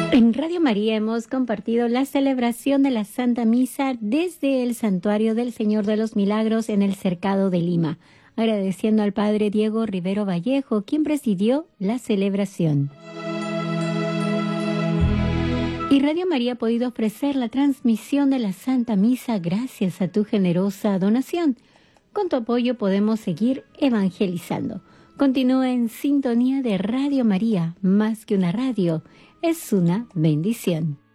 En Radio María hemos compartido la celebración de la Santa Misa desde el Santuario del Señor de los Milagros en el Cercado de Lima, agradeciendo al Padre Diego Rivero Vallejo, quien presidió la celebración. Y Radio María ha podido ofrecer la transmisión de la Santa Misa gracias a tu generosa donación. Con tu apoyo podemos seguir evangelizando. Continúa en sintonía de Radio María, más que una radio, es una bendición.